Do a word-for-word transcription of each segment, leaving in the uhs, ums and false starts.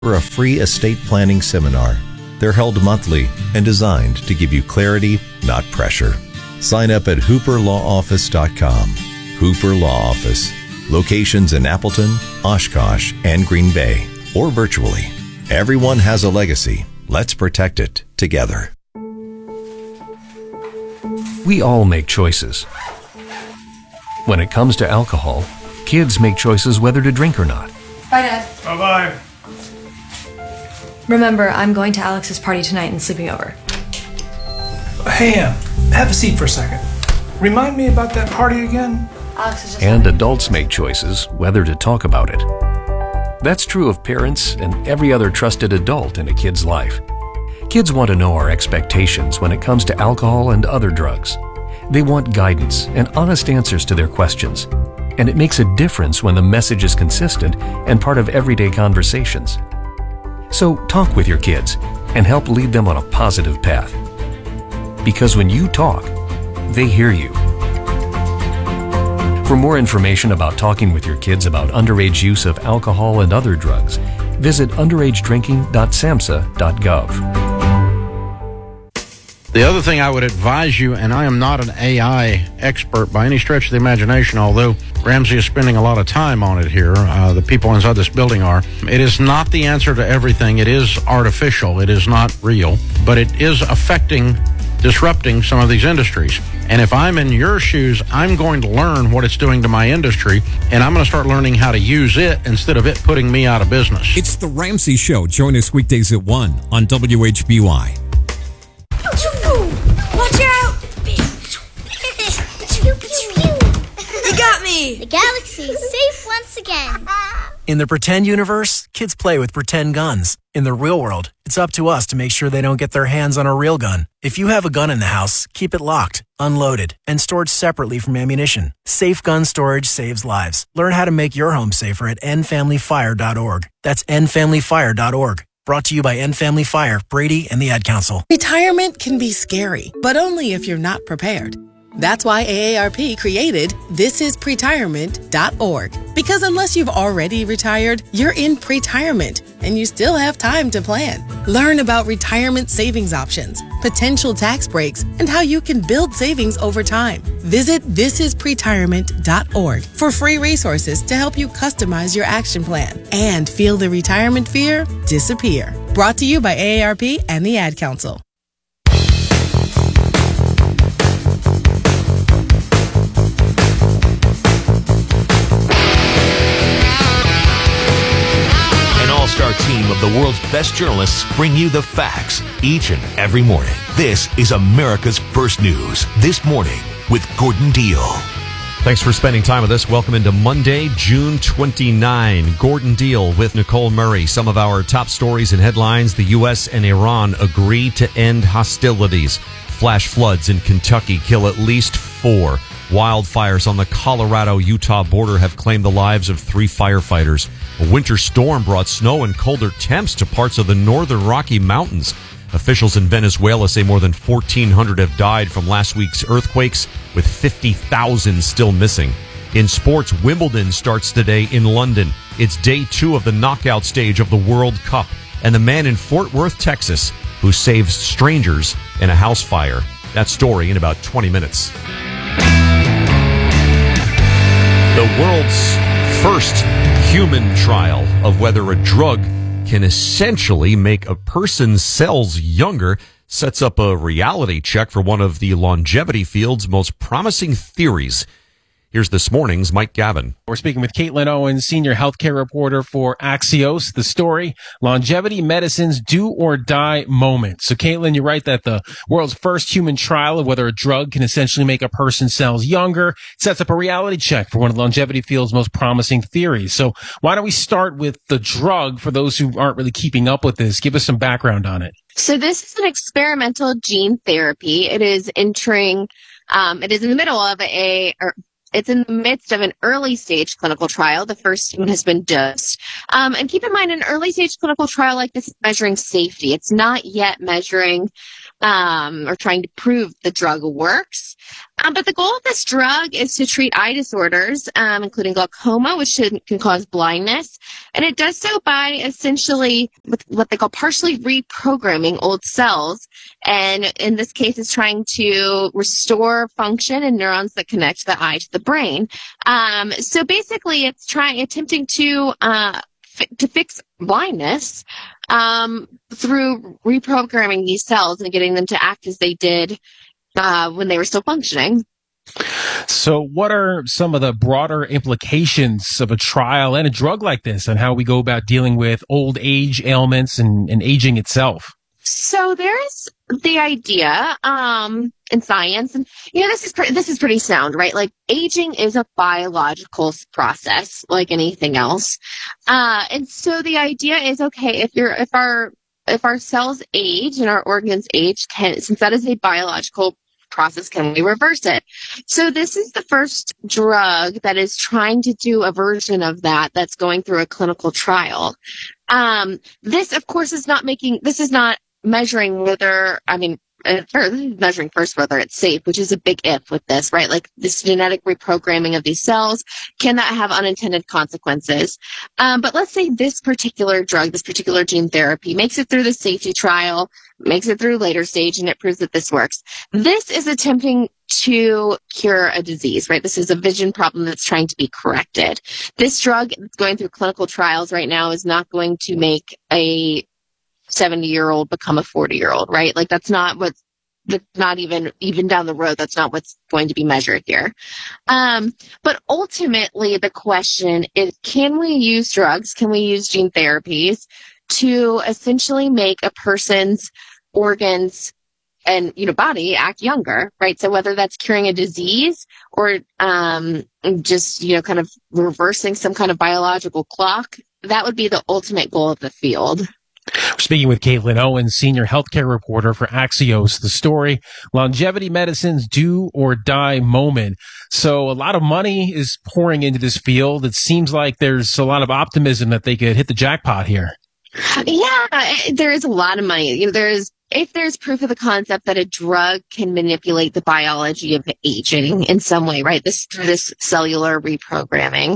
for a free estate planning seminar. They're held monthly and designed to give you clarity, not pressure. Sign up at hooper law office dot com. Hooper Law Office. Locations in Appleton, Oshkosh, and Green Bay, or virtually. Everyone has a legacy. Let's protect it together. We all make choices. When it comes to alcohol, kids make choices whether to drink or not. Bye, Dad. Bye-bye. Remember, I'm going to Alex's party tonight and sleeping over. Hey, Em, have a seat for a second. Remind me about that party again? Alex is just And adults make choices whether to talk about it. That's true of parents and every other trusted adult in a kid's life. Kids want to know our expectations when it comes to alcohol and other drugs. They want guidance and honest answers to their questions. And it makes a difference when the message is consistent and part of everyday conversations. So talk with your kids and help lead them on a positive path. Because when you talk, they hear you. For more information about talking with your kids about underage use of alcohol and other drugs, visit underage drinking dot samhsa dot gov. The other thing I would advise you, and I am not an A I expert by any stretch of the imagination, although Ramsey is spending a lot of time on it here, uh, the people inside this building are, it is not the answer to everything. It is artificial. It is not real, but it is affecting, disrupting some of these industries. And if I'm in your shoes, I'm going to learn what it's doing to my industry, and I'm going to start learning how to use it instead of it putting me out of business. It's The Ramsey Show. Join us weekdays at one on W H B Y. Watch out! You got me! The galaxy is safe once again. In the pretend universe, kids play with pretend guns. In the real world, it's up to us to make sure they don't get their hands on a real gun. If you have a gun in the house, keep it locked, unloaded, and stored separately from ammunition. Safe gun storage saves lives. Learn how to make your home safer at end family fire dot org. That's end family fire dot org. Brought to you by End Family Fire, Brady, and the Ad Council. Retirement can be scary, but only if you're not prepared. That's why A A R P created this is pretirement dot org. Because unless you've already retired, you're in pretirement, and you still have time to plan. Learn about retirement savings options, potential tax breaks, and how you can build savings over time. Visit this is pretirement dot org for free resources to help you customize your action plan and feel the retirement fear disappear. Brought to you by A A R P and the Ad Council. All-star team of the world's best journalists bring you the facts each and every morning. This is America's First News This Morning with Gordon Deal. Thanks for spending time with us. Welcome into Monday, June twenty-ninth. Gordon Deal with Nicole Murray. Some of our top stories and headlines. The U S and Iran agree to end hostilities. Flash floods in Kentucky kill at least four. Wildfires on the Colorado-Utah border have claimed the lives of three firefighters. A winter storm brought snow and colder temps to parts of the northern Rocky Mountains. Officials in Venezuela say more than fourteen hundred have died from last week's earthquakes, with fifty thousand still missing. In sports, Wimbledon starts today in London. It's day two of the knockout stage of the World Cup, and the man in Fort Worth, Texas, who saved strangers in a house fire. That story in about twenty minutes. The world's first human trial of whether a drug can essentially make a person's cells younger sets up a reality check for one of the longevity field's most promising theories. Here's this morning's Mike Gavin. We're speaking with Caitlin Owens, senior healthcare reporter for Axios. The story, Longevity Medicine's Do or Die Moment. So, Caitlin, you write that the world's first human trial of whether a drug can essentially make a person's cells younger sets up a reality check for one of the longevity field's most promising theories. So why don't we start with the drug for those who aren't really keeping up with this? Give us some background on it. So this is an experimental gene therapy. It is entering, um, it is in the middle of a, or It's in the midst of an early stage clinical trial. The first one has been dosed. Um, and keep in mind, an early stage clinical trial like this is measuring safety. It's not yet measuring um, or trying to prove the drug works. Um, but the goal of this drug is to treat eye disorders, um, including glaucoma, which should, can cause blindness. And it does so by essentially with what they call partially reprogramming old cells. And in this case, it's trying to restore function in neurons that connect the eye to the brain. Um, so basically, it's trying, attempting to uh, fi- to fix blindness um, through reprogramming these cells and getting them to act as they did Uh, when they were still functioning. So what are some of the broader implications of a trial and a drug like this and how we go about dealing with old age ailments and, and aging itself? So there's the idea um, in science, and you know this is pre- this is pretty sound, right? Like aging is a biological process, like anything else. Uh, and so the idea is, okay, if you're if our if our cells age and our organs age, can, since that is a biological process, can we reverse it? So this is the first drug that is trying to do a version of that that's going through a clinical trial. Um, this, of course, is not making, this is not measuring whether, I mean, uh, or this is measuring first whether it's safe, which is a big if with this, right? Like this genetic reprogramming of these cells, can that have unintended consequences? Um, but let's say this particular drug, this particular gene therapy makes it through the safety trial, makes it through later stage, and it proves that this works. This is attempting to cure a disease, right? This is a vision problem that's trying to be corrected. This drug that's going through clinical trials right now is not going to make a seventy-year-old become a forty-year-old, right? Like that's not what's, that's not even, even down the road, that's not what's going to be measured here. Um, but ultimately the question is, can we use drugs, can we use gene therapies to essentially make a person's organs and, you know, body act younger, right? So whether that's curing a disease or um, just, you know, kind of reversing some kind of biological clock, that would be the ultimate goal of the field. We're speaking with Caitlin Owens, senior healthcare reporter for Axios. The story, Longevity Medicine's Do or Die Moment. So a lot of money is pouring into this field. It seems like there's a lot of optimism that they could hit the jackpot here. Yeah, there is a lot of money. You know, there's if there's proof of the concept that a drug can manipulate the biology of aging in some way, right? This through this cellular reprogramming.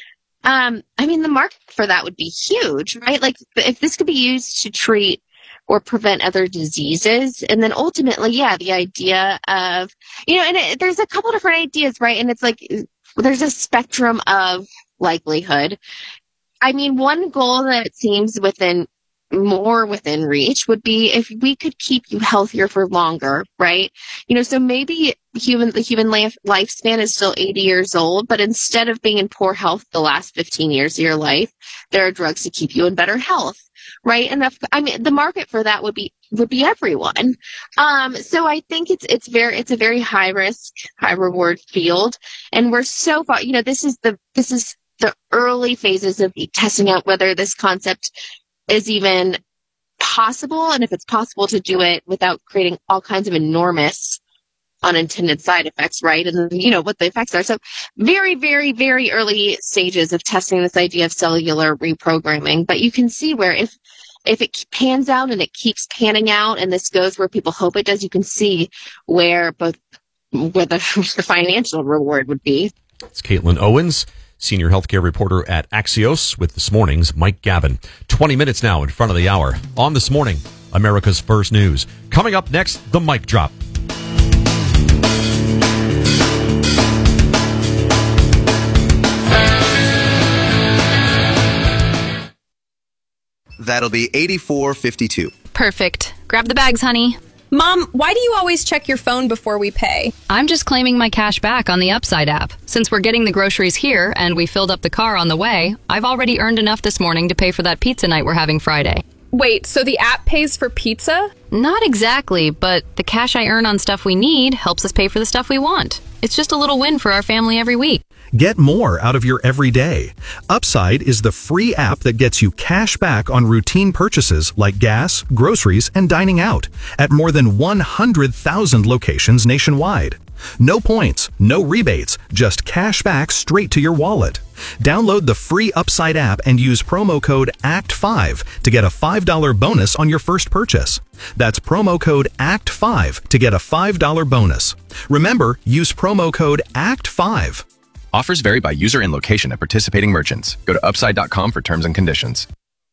Um, I mean, the market for that would be huge, right? Like, if this could be used to treat or prevent other diseases, and then ultimately, yeah, the idea of, you know, and it, there's a couple different ideas, right? And it's like, there's a spectrum of likelihood. I mean, one goal that seems within more within reach would be if we could keep you healthier for longer, right? You know, so maybe human the human life, lifespan is still eighty years old, but instead of being in poor health the last fifteen years of your life, there are drugs to keep you in better health, right? And if, I mean, the market for that would be would be everyone. Um, so I think it's it's very it's a very high risk, high reward field, and we're so far. You know, this is the this is the early phases of testing out whether this concept is even possible, and if it's possible to do it without creating all kinds of enormous unintended side effects, right? And you know what the effects are. So very, very, very early stages of testing this idea of cellular reprogramming. But you can see where if if it pans out and it keeps panning out and this goes where people hope it does, you can see where both where the, the financial reward would be. It's Caitlin Owens, senior healthcare reporter at Axios, with this morning's Mike Gavin. twenty minutes now in front of the hour. On This Morning, America's First News. Coming up next, the mic drop. That'll be eighty-four fifty-two. Perfect. Grab the bags, honey. Mom, why do you always check your phone before we pay? I'm just claiming my cash back on the Upside app. Since we're getting the groceries here and we filled up the car on the way, I've already earned enough this morning to pay for that pizza night we're having Friday. Wait, so the app pays for pizza? Not exactly, but the cash I earn on stuff we need helps us pay for the stuff we want. It's just a little win for our family every week. Get more out of your everyday. Upside is the free app that gets you cash back on routine purchases like gas, groceries, and dining out at more than one hundred thousand locations nationwide. No points, no rebates, just cash back straight to your wallet. Download the free Upside app and use promo code A C T five to get a five dollars bonus on your first purchase. That's promo code A C T five to get a five dollars bonus. Remember, use promo code A C T five. Offers vary by user and location at participating merchants. Go to upside dot com for terms and conditions.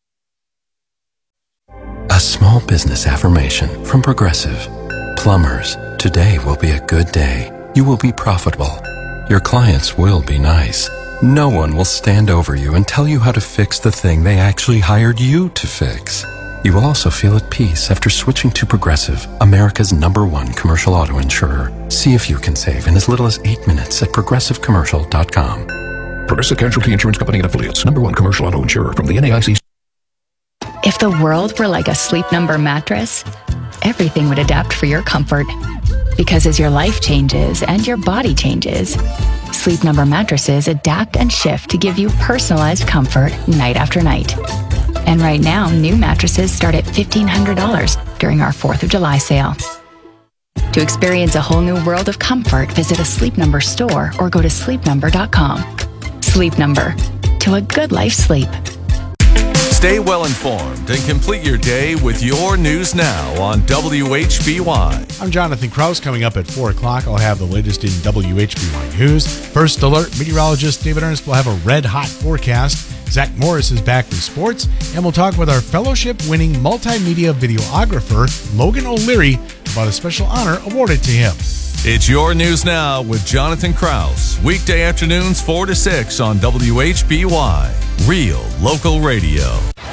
A small business affirmation from Progressive. Plumbers, today will be a good day. You will be profitable. Your clients will be nice. No one will stand over you and tell you how to fix the thing they actually hired you to fix. You will also feel at peace after switching to Progressive, America's number one commercial auto insurer. See if you can save in as little as eight minutes at progressive commercial dot com. Progressive Casualty Insurance Company and Affiliates, number one commercial auto insurer from the N A I C. If the world were like a Sleep Number mattress, everything would adapt for your comfort. Because as your life changes and your body changes, Sleep Number mattresses adapt and shift to give you personalized comfort night after night. And right now, new mattresses start at fifteen hundred dollars during our fourth of July sale. To experience a whole new world of comfort, visit a Sleep Number store or go to sleep number dot com. Sleep Number. To a good life sleep. Stay well informed and complete your day with your news now on W H B Y. I'm Jonathan Krause. Coming up at four o'clock, I'll have the latest in W H B Y News. First alert, meteorologist David Ernst will have a red-hot forecast. Zach Morris is back with sports, and we'll talk with our fellowship-winning multimedia videographer, Logan O'Leary, about a special honor awarded to him. It's your news now with Jonathan Krause. Weekday afternoons four to six on W H B Y. Real local radio.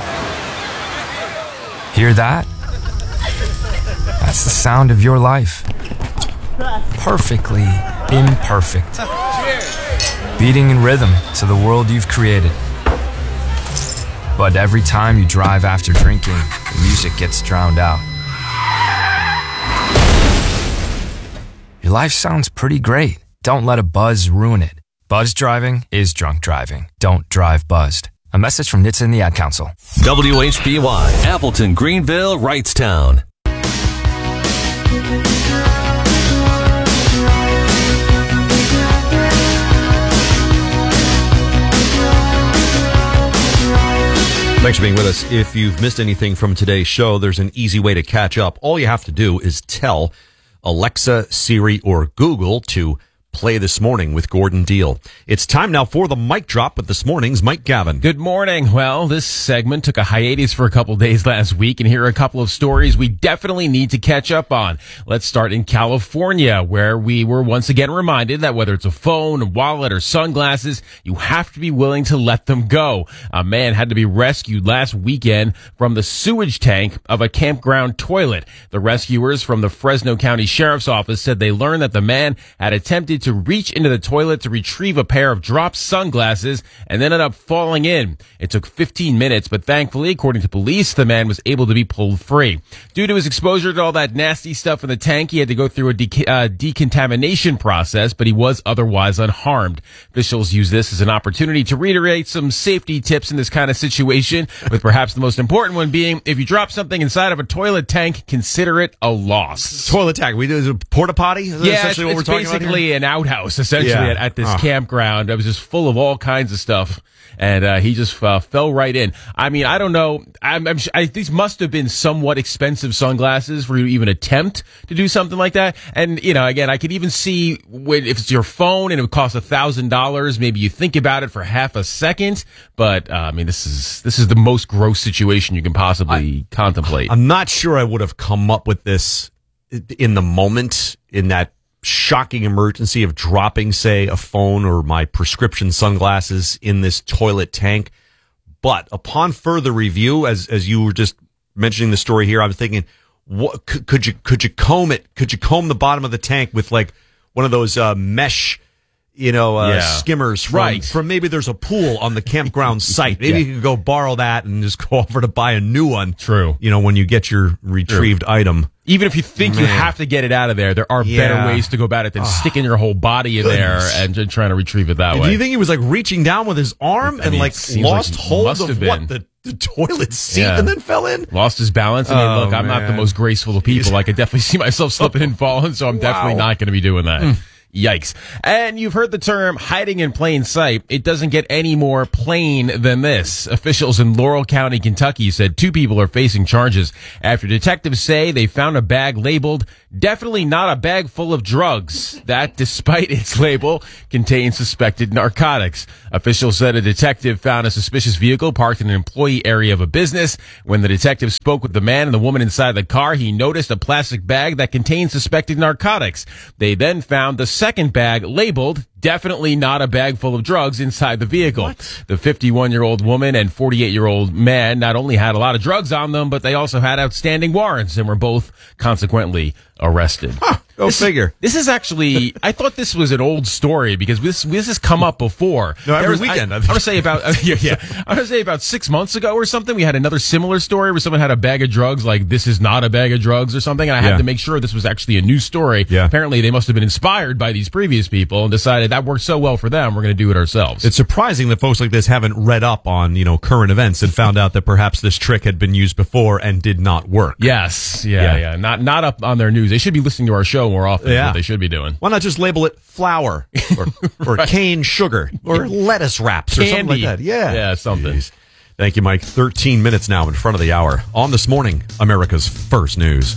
Hear that? That's the sound of your life. Perfectly imperfect. Beating in rhythm to the world you've created. But every time you drive after drinking, the music gets drowned out. Your life sounds pretty great. Don't let a buzz ruin it. Buzz driving is drunk driving. Don't drive buzzed. A message from N H T S A and the Ad Council. W H B Y, Appleton, Greenville, Wrightstown. Thanks for being with us. If you've missed anything from today's show, there's an easy way to catch up. All you have to do is tell Alexa, Siri, or Google to play This Morning with Gordon Deal. It's time now for the mic drop with this morning's Mike Gavin. Good morning. Well, this segment took a hiatus for a couple days last week, and here are a couple of stories we definitely need to catch up on. Let's start in California, where we were once again reminded that whether it's a phone, a wallet, or sunglasses, you have to be willing to let them go. A man had to be rescued last weekend from the sewage tank of a campground toilet. The rescuers from the Fresno County Sheriff's Office said they learned that the man had attempted to reach into the toilet to retrieve a pair of dropped sunglasses and ended up falling in. It took fifteen minutes, but thankfully, according to police, the man was able to be pulled free. Due to his exposure to all that nasty stuff in the tank, he had to go through a de- uh, decontamination process, but he was otherwise unharmed. Officials use this as an opportunity to reiterate some safety tips in this kind of situation, with perhaps the most important one being, if you drop something inside of a toilet tank, consider it a loss. Toilet tank. We do a porta potty? Is that yeah, essentially what it's, we're it's talking about basically here? an outhouse, essentially, Yeah. at, at this Oh. campground. It was just full of all kinds of stuff. And uh, he just uh, fell right in. I mean, I don't know. I'm, I'm, I, these must have been somewhat expensive sunglasses for you to even attempt to do something like that. And, you know, again, I could even see when, if it's your phone and it would cost a thousand dollars, maybe you think about it for half a second. But, uh, I mean, this is this is the most gross situation you can possibly I, contemplate. I'm not sure I would have come up with this in the moment, in that shocking emergency of dropping, say, a phone or my prescription sunglasses in this toilet tank. But upon further review, as as you were just mentioning the story here, I was thinking, what could, could you could you comb it? Could you comb the bottom of the tank with like one of those uh, mesh, you know, uh, Yeah. skimmers from, Right. from maybe there's a pool on the campground site. Maybe Yeah. you could go borrow that and just go over to buy a new one. True. You know, when you get your retrieved item. Even if you think you Man. have to get it out of there, there are Yeah. better ways to go about it than Oh, sticking your whole body in goodness. there and just trying to retrieve it that And way. do you think he was like reaching down with his arm I and mean, like it seems lost like he hold must of have what been. the, the toilet seat Yeah. and then fell in? Lost his balance. I mean, Oh, look, I'm not the man. most graceful of people. I could definitely see myself slipping and falling, so I'm definitely Wow. not going to be doing that. Yikes. And you've heard the term hiding in plain sight. It doesn't get any more plain than this. Officials in Laurel County, Kentucky said two people are facing charges after detectives say they found a bag labeled definitely not a bag full of drugs that, despite its label, contains suspected narcotics. Officials said a detective found a suspicious vehicle parked in an employee area of a business. When the detective spoke with the man and the woman inside the car, he noticed a plastic bag that contained suspected narcotics. They then found the second bag labeled definitely not a bag full of drugs inside the vehicle. What? The fifty-one-year-old woman and forty-eight-year-old man not only had a lot of drugs on them, but they also had outstanding warrants and were both consequently arrested. Huh, go this figure. Is, this is actually, I thought this was an old story because this this has come up before. No, every There was- weekend. I, I want to say about, uh, yeah, yeah. I want to say about six months ago or something, we had another similar story where someone had a bag of drugs, like this is not a bag of drugs or something. And I had Yeah. to make sure this was actually a new story. Yeah. Apparently they must have been inspired by these previous people and decided that worked so well for them, we're going to do it ourselves. It's surprising that folks like this haven't read up on, you know, current events and found out that perhaps this trick had been used before and did not work. Yes. Yeah, Yeah. yeah. Not not up on their news. They should be listening to our show more often. Yeah. What they should be doing. Why not just label it flour or, or Right. cane sugar or lettuce wraps or something like Candy. that? Yeah. Yeah, something. Jeez. Thank you, Mike. thirteen minutes now in front of the hour. On This Morning, America's First News.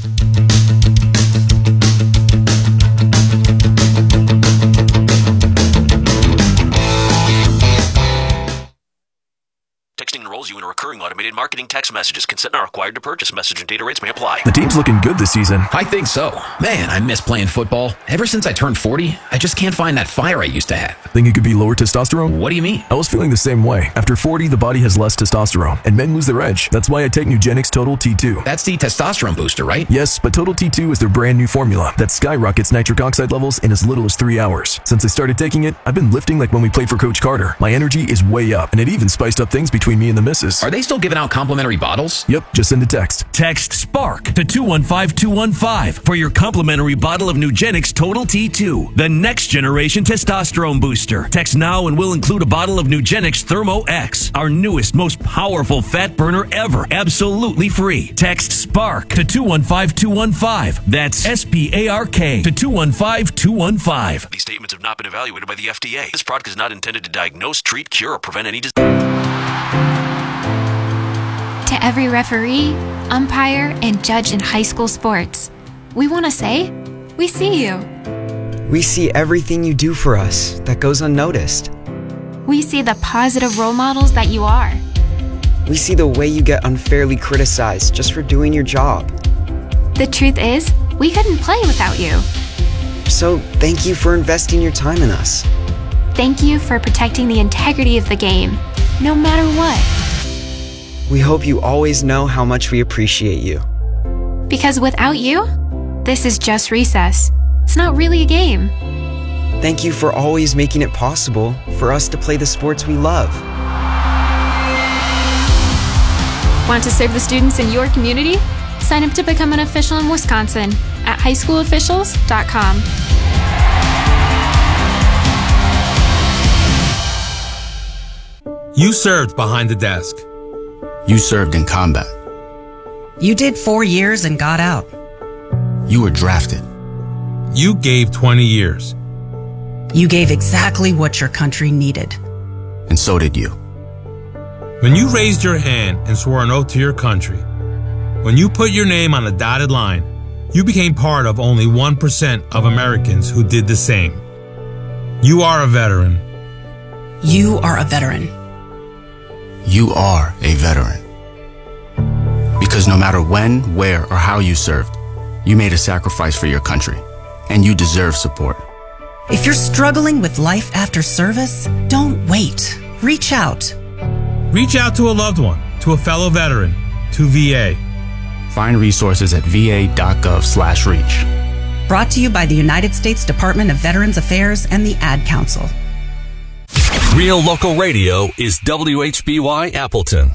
Texting enrolls you in a recurring automated marketing text messages. Consent not required to purchase. Message and data rates may apply. The team's looking good this season. I think so. Man, I miss playing football. Ever since I turned forty, I just can't find that fire I used to have. Think it could be lower testosterone? What do you mean? I was feeling the same way. After forty, the body has less testosterone, and men lose their edge. That's why I take Nugenix Total T two. That's the testosterone booster, right? Yes, but Total T two is their brand new formula that skyrockets nitric oxide levels in as little as three hours. Since I started taking it, I've been lifting like when we played for Coach Carter. My energy is way up, and it even spiced up things between me and the missus. Are they still giving out complimentary bottles? Yep, just send a text. Text SPARK to two one five two one five for your complimentary bottle of Nugenix Total T two, the next generation testosterone booster. Text now and we'll include a bottle of Nugenix Thermo X, our newest, most powerful fat burner ever, absolutely free. Text SPARK to two one five two one five. That's S P A R K to two one five two one five. These statements have not been evaluated by the F D A. This product is not intended to diagnose, treat, cure, or prevent any disease. To every referee, umpire, and judge in high school sports, we want to say, we see you. We see everything you do for us that goes unnoticed. We see the positive role models that you are. We see the way you get unfairly criticized just for doing your job. The truth is, we couldn't play without you. So thank you for investing your time in us. Thank you for protecting the integrity of the game, no matter what. We hope you always know how much we appreciate you. Because without you, this is just recess. It's not really a game. Thank you for always making it possible for us to play the sports we love. Want to serve the students in your community? Sign up to become an official in Wisconsin at high school officials dot com. You served behind the desk. You served in combat. You did four years and got out. You were drafted. You gave twenty years. You gave exactly what your country needed. And so did you. When you raised your hand and swore an oath to your country, when you put your name on a dotted line, you became part of only one percent of Americans who did the same. You are a veteran. You are a veteran. You are a veteran. Because no matter when, where, or how you served, you made a sacrifice for your country, and you deserve support. If you're struggling with life after service, don't wait. Reach out. Reach out to a loved one, to a fellow veteran, to V A. Find resources at v a dot gov slash reach. Brought to you by the United States Department of Veterans Affairs and the Ad Council. Real Local Radio is W H B Y Appleton.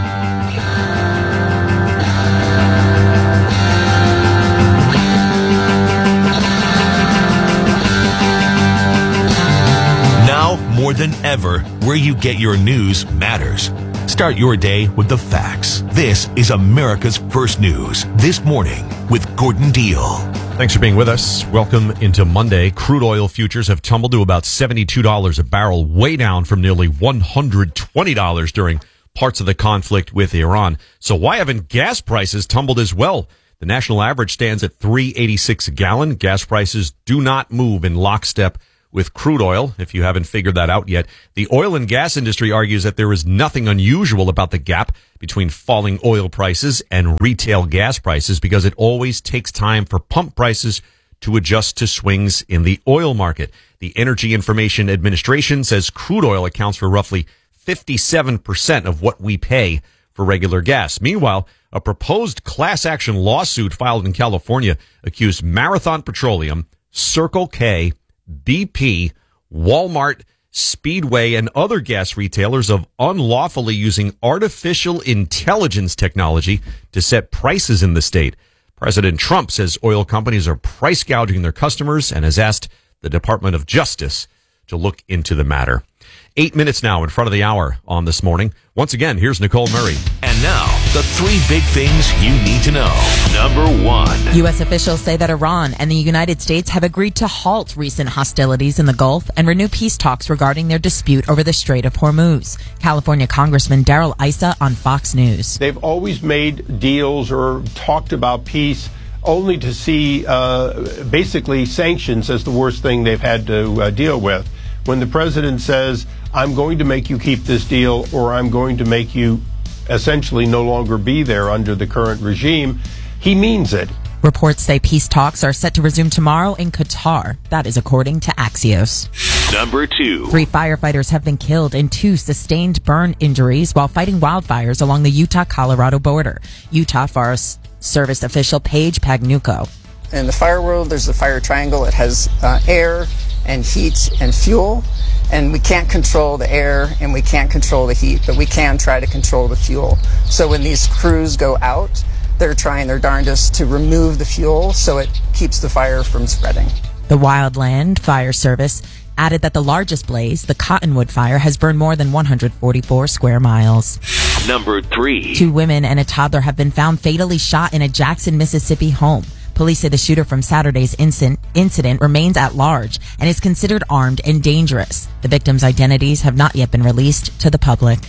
Now, more than ever, where you get your news matters. Start your day with the facts. This is America's First News. This morning with Gordon Deal. Thanks for being with us. Welcome into Monday. Crude oil futures have tumbled to about seventy-two dollars a barrel, way down from nearly one hundred twenty dollars during parts of the conflict with Iran. So why haven't gas prices tumbled as well? The national average stands at three eighty-six a gallon. Gas prices do not move in lockstep with crude oil, if you haven't figured that out yet. The oil and gas industry argues that there is nothing unusual about the gap between falling oil prices and retail gas prices because it always takes time for pump prices to adjust to swings in the oil market. The Energy Information Administration says crude oil accounts for roughly fifty-seven percent of what we pay for regular gas. Meanwhile, a proposed class action lawsuit filed in California accused Marathon Petroleum, Circle K, B P, Walmart, Speedway, and other gas retailers of unlawfully using artificial intelligence technology to set prices in the state. President Trump says oil companies are price gouging their customers and has asked the Department of Justice to look into the matter. Eight minutes now in front of the hour on This Morning. Once again, here's Nicole Murray. And now, the three big things you need to know. Number one. U S officials say that Iran and the United States have agreed to halt recent hostilities in the Gulf and renew peace talks regarding their dispute over the Strait of Hormuz. California Congressman Darrell Issa on Fox News. They've always made deals or talked about peace only to see uh, basically sanctions as the worst thing they've had to uh, deal with. When the president says, I'm going to make you keep this deal or I'm going to make you essentially no longer be there under the current regime, he means it. Reports say peace talks are set to resume tomorrow in Qatar. That is according to Axios. Number two. Three firefighters have been killed and two sustained burn injuries while fighting wildfires along the Utah-Colorado border. Utah Forest Service official Paige Pagnucco. In the fire world, there's the fire triangle. It has uh, air and heat and fuel. And we can't control the air and we can't control the heat, but we can try to control the fuel. So when these crews go out, they're trying their darndest to remove the fuel so it keeps the fire from spreading. The Wildland Fire Service added that the largest blaze, the Cottonwood Fire, has burned more than one hundred forty-four square miles. Number three. Two women and a toddler have been found fatally shot in a Jackson, Mississippi home. Police say the shooter from Saturday's incident, incident remains at large and is considered armed and dangerous. The victims' identities have not yet been released to the public.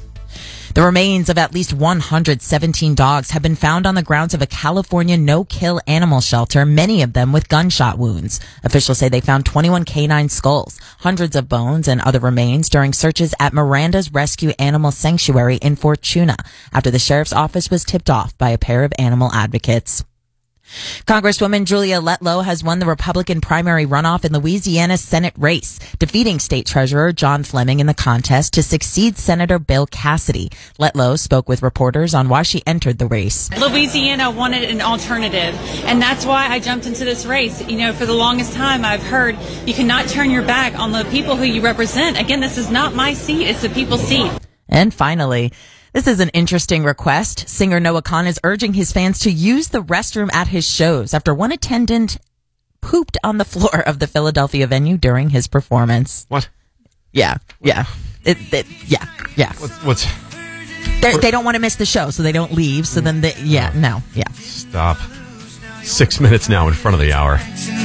The remains of at least one hundred seventeen dogs have been found on the grounds of a California no-kill animal shelter, many of them with gunshot wounds. Officials say they found twenty-one canine skulls, hundreds of bones, and other remains during searches at Miranda's Rescue Animal Sanctuary in Fortuna after the sheriff's office was tipped off by a pair of animal advocates. Congresswoman Julia Letlow has won the Republican primary runoff in Louisiana's Senate race, defeating State Treasurer John Fleming in the contest to succeed Senator Bill Cassidy. Letlow spoke with reporters on why she entered the race. Louisiana wanted an alternative, and that's why I jumped into this race. You know, for the longest time, I've heard you cannot turn your back on the people who you represent. Again, this is not my seat, it's the people's seat. And finally, this is an interesting request. Singer Noah Kahan is urging his fans to use the restroom at his shows after one attendant pooped on the floor of the Philadelphia venue during his performance. What? Yeah, yeah. It, it, yeah, yeah. What, what's... They're, they don't want to miss the show, so they don't leave. So then, they, yeah, no, yeah. Stop. Six minutes now in front of the hour.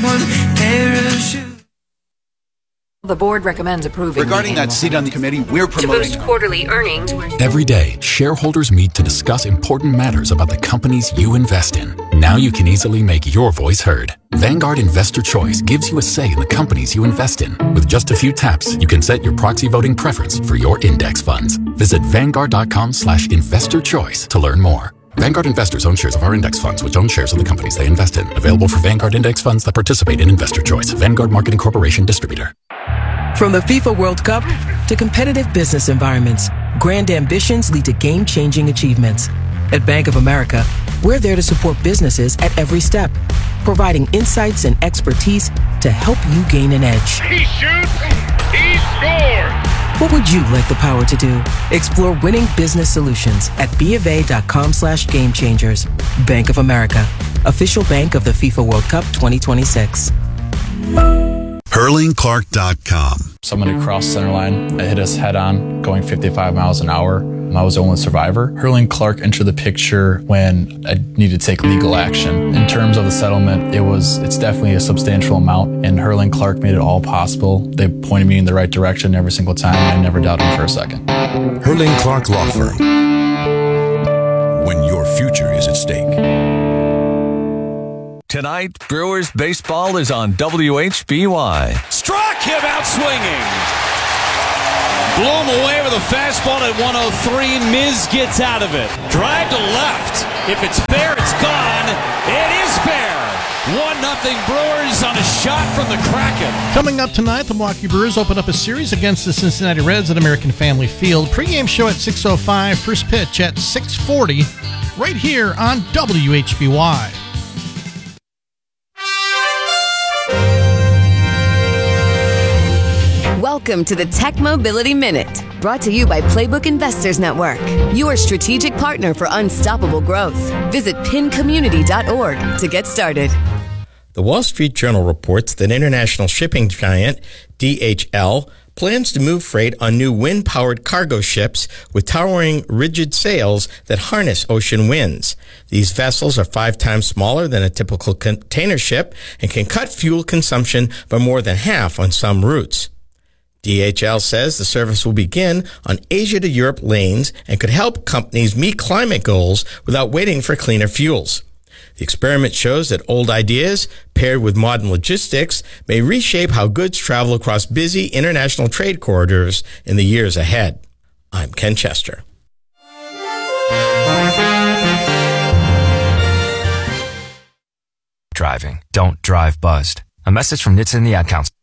The board recommends approving. Regarding that seat on the committee, we're promoting to boost quarterly earnings. Every day, shareholders meet to discuss important matters about the companies you invest in. Now you can easily make your voice heard. Vanguard Investor Choice gives you a say in the companies you invest in. With just a few taps, you can set your proxy voting preference for your index funds. Visit Vanguard.com slash investor choice to learn more. Vanguard investors own shares of our index funds, which own shares of the companies they invest in. Available for Vanguard index funds that participate in Investor Choice. Vanguard Marketing Corporation Distributor. From the FIFA World Cup to competitive business environments, grand ambitions lead to game-changing achievements. At Bank of America, We're there to support businesses at every step, providing insights and expertise to help you gain an edge. He shoots, he scores! What would you like the power to do? Explore winning business solutions at BofA.com slash game changers. Bank of America, official bank of the FIFA World Cup twenty twenty-six. Hurling Clark dot com. Someone had crossed center line. It hit us head on, going fifty-five miles an hour. I was the only survivor. Hurling Clark entered the picture when I needed to take legal action. In terms of the settlement, it was it's definitely a substantial amount, and Hurling Clark made it all possible. They pointed me in the right direction every single time, and I never doubted them for a second. Hurling Clark Law Firm. When your future is at stake. Tonight, Brewers baseball is on W H B Y. Struck him out swinging. Blew him away with a fastball at one oh three. Miz gets out of it. Drive to left. If it's fair, it's gone. It is fair. one nothing Brewers on a shot from the Kraken. Coming up tonight, the Milwaukee Brewers open up a series against the Cincinnati Reds at American Family Field. Pre-game show at six oh five, first pitch at six forty, right here on W H B Y. Welcome to the Tech Mobility Minute, brought to you by Playbook Investors Network, your strategic partner for unstoppable growth. Visit pin community dot org to get started. The Wall Street Journal reports that international shipping giant D H L plans to move freight on new wind-powered cargo ships with towering rigid sails that harness ocean winds. These vessels are five times smaller than a typical container ship and can cut fuel consumption by more than half on some routes. D H L says the service will begin on Asia to Europe lanes and could help companies meet climate goals without waiting for cleaner fuels. The experiment shows that old ideas, paired with modern logistics, may reshape how goods travel across busy international trade corridors in the years ahead. I'm Ken Chester. Driving. Don't drive buzzed. A message from N H T S A and the Ad Council.